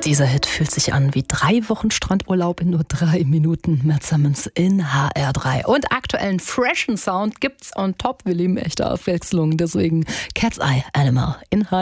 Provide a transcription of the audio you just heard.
Dieser Hit fühlt sich an wie 3 Wochen Strandurlaub in nur 3 Minuten. Matt Simmons in HR3. Und aktuellen freshen Sound gibt's on top. Wir lieben echte Abwechslung. Deswegen Cat's Eye Animal in HR3.